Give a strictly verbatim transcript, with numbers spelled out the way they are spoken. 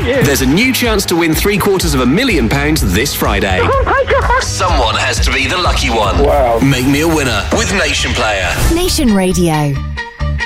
aren't you? There's a new chance to win three quarters of a million pounds this Friday. Oh my God. Someone has to be the lucky one. Wow. Make me a winner with Nation Player. Nation Radio.